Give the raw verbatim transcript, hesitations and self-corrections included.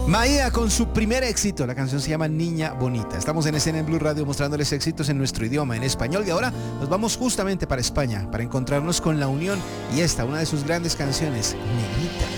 Maía con su primer éxito, la canción se llama Niña Bonita. Estamos en Escena en Blue Radio mostrándoles éxitos en nuestro idioma, en español, y ahora nos vamos justamente para España para encontrarnos con La Unión y esta, una de sus grandes canciones, Negrita.